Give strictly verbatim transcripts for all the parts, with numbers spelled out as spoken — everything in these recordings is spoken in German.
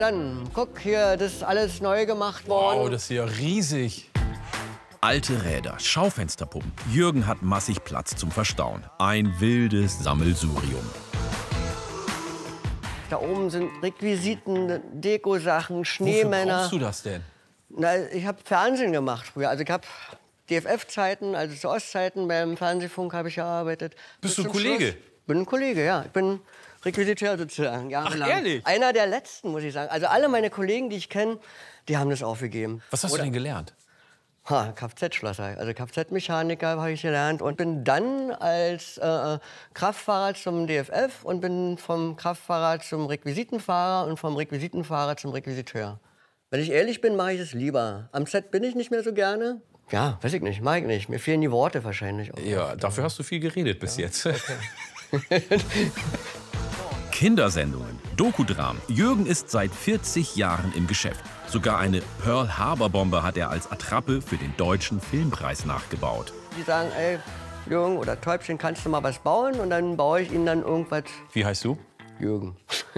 Dann, guck hier, das ist alles neu gemacht worden. Wow, das ist ja riesig. Alte Räder, Schaufensterpuppen. Jürgen hat massig Platz zum Verstauen. Ein wildes Sammelsurium. Da oben sind Requisiten, Dekosachen, Schneemänner. Wofür brauchst du das denn? Na, ich habe Fernsehen gemacht früher. Also ich habe D F F-Zeiten, also zu Ostzeiten beim Fernsehfunk habe ich gearbeitet. Bist du ein Zum Kollege? Schluss. Bin ein Kollege, ja. Ich bin Requisiteur sozusagen, jahrelang. Ach, ehrlich? Einer der letzten, muss ich sagen. Also alle meine Kollegen, die ich kenne, die haben das aufgegeben. Was hast Oder, du denn gelernt? Ha, Kfz-Schlosser, also Kfz-Mechaniker habe ich gelernt und bin dann als äh, Kraftfahrer zum D F F und bin vom Kraftfahrer zum Requisitenfahrer und vom Requisitenfahrer zum Requisiteur. Wenn ich ehrlich bin, mache ich es lieber. Am Set bin ich nicht mehr so gerne. Ja, weiß ich nicht, mag ich nicht. Mir fehlen die Worte wahrscheinlich auch. Ja, dafür hast du viel geredet bis ja. jetzt. Okay. Kindersendungen, Dokudramen. Jürgen ist seit vierzig Jahren im Geschäft. Sogar eine Pearl Harbor Bombe hat er als Attrappe für den Deutschen Filmpreis nachgebaut. Die sagen, ey, Jürgen oder Täubchen, kannst du mal was bauen? Und dann baue ich ihnen dann irgendwas. Wie heißt du? Jürgen.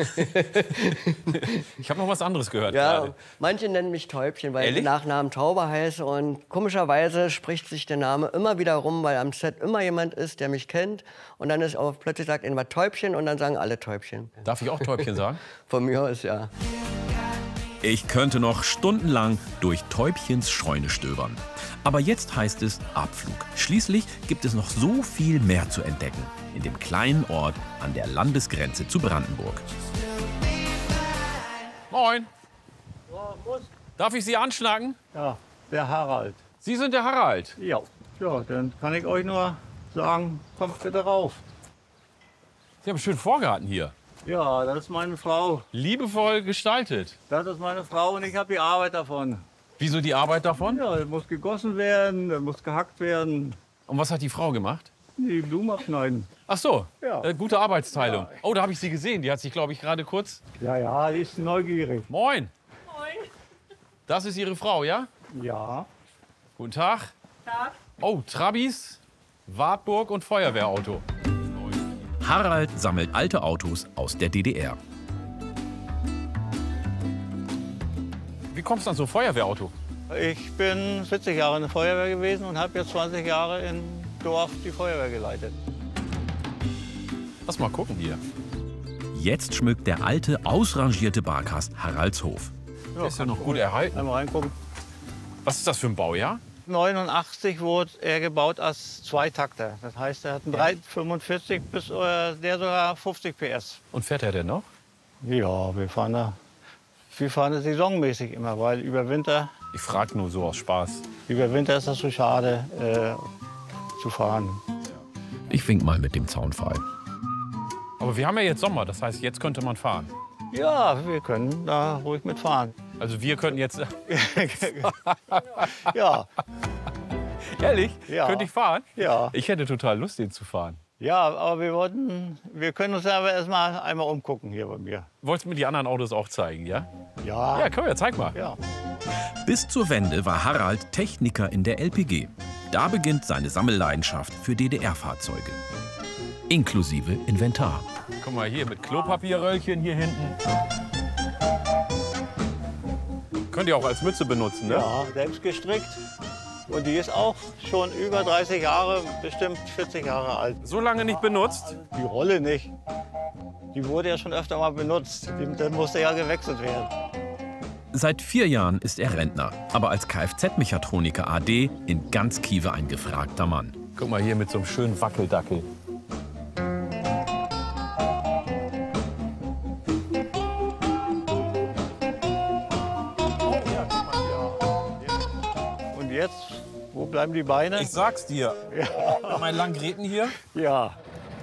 Ich habe noch was anderes gehört ja, gerade. Manche nennen mich Täubchen, weil Ehrlich? ich Nachnamen Tauber heiße. Und komischerweise spricht sich der Name immer wieder rum, weil am Set immer jemand ist, der mich kennt. Und dann ist auch plötzlich sagt irgendwas Täubchen und dann sagen alle Täubchen. Darf ich auch Täubchen sagen? Von mir aus, ja. Ich könnte noch stundenlang durch Täubchens Scheune stöbern. Aber jetzt heißt es Abflug. Schließlich gibt es noch so viel mehr zu entdecken. In dem kleinen Ort an der Landesgrenze zu Brandenburg. Moin. Darf ich Sie anschnacken? Ja, der Harald. Sie sind der Harald? Ja. Ja, dann kann ich euch nur sagen, kommt bitte rauf. Sie haben einen schönen Vorgarten hier. Ja, das ist meine Frau. Liebevoll gestaltet. Das ist meine Frau und ich habe die Arbeit davon. Wieso die Arbeit davon? Ja, das muss gegossen werden, das muss gehackt werden. Und was hat die Frau gemacht? Die Blumen abschneiden. Ach so, Ja. äh, gute Arbeitsteilung. Ja. Oh, da habe ich sie gesehen. Die hat sich, glaube ich, gerade kurz... Ja, ja, die ist neugierig. Moin. Moin. Das ist Ihre Frau, ja? Ja. Guten Tag. Tag. Oh, Trabis, Wartburg und Feuerwehrauto. Harald sammelt alte Autos aus der D D R. Wie kommst du an so ein Feuerwehrauto? Ich bin vierzig Jahre in der Feuerwehr gewesen und habe jetzt zwanzig Jahre im Dorf die Feuerwehr geleitet. Lass mal gucken hier. Jetzt schmückt der alte, ausrangierte Barkast Haraldshof. Der ist ja noch gut erhalten. Einmal reingucken. Was ist das für ein Baujahr? neunundachtzig wurde er gebaut als Zweitakter. Das heißt, er hat einen dreihundertfünfundvierzig bis äh, der sogar fünfzig P S. Und fährt er denn noch? Ja, wir fahren da, wir fahren da saisonmäßig immer, weil über Winter, Ich frage nur so aus Spaß. über Winter ist das so schade äh, zu fahren. Ich wink mal mit dem Zaunpfahl. Aber wir haben ja jetzt Sommer, das heißt, jetzt könnte man fahren. Ja, wir können da ruhig mitfahren. Also wir könnten jetzt... Ja, Ehrlich? Ja. Könnte ich fahren? ja, Ich hätte total Lust, den zu fahren. ja, aber wir wollten, wir können uns aber erst mal einmal umgucken hier bei mir. Wolltest du mir die anderen Autos auch zeigen, ja? Ja, Ja, komm her, zeig mal. ja. Bis zur Wende war Harald Techniker in der L P G. Da beginnt seine Sammelleidenschaft für D D R-Fahrzeuge. Inklusive Inventar. Guck mal hier mit Klopapierröllchen hier hinten. Könnt ihr auch als Mütze benutzen, ne? Ja, selbst gestrickt. Und die ist auch schon über dreißig Jahre, bestimmt vierzig Jahre alt. So lange nicht benutzt? Die Rolle nicht. Die wurde ja schon öfter mal benutzt. Die, dann musste ja gewechselt werden. Seit vier Jahren ist er Rentner, aber als Kfz-Mechatroniker A D in ganz Kiewe ein gefragter Mann. Guck mal hier mit so einem schönen Wackeldackel. Und jetzt, wo bleiben die Beine? Ich sag's dir. Ja. Mein Langreten hier. Ja,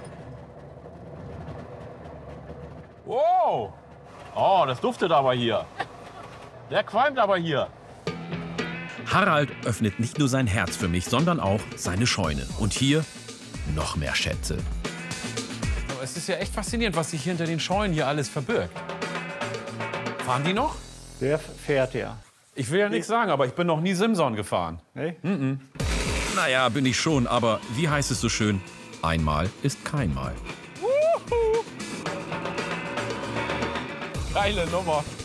Wow. Oh, das duftet aber hier. Der qualmt aber hier. Harald öffnet nicht nur sein Herz für mich, sondern auch seine Scheune. Und hier noch mehr Schätze. Aber es ist ja echt faszinierend, was sich hinter den Scheunen hier alles verbirgt. Fahren die noch? der fährt ja. Ich will ja nichts sagen, aber ich bin noch nie Simson gefahren. Nee? Naja, bin ich schon, aber wie heißt es so schön? Einmal ist kein Mal. Geile Nummer.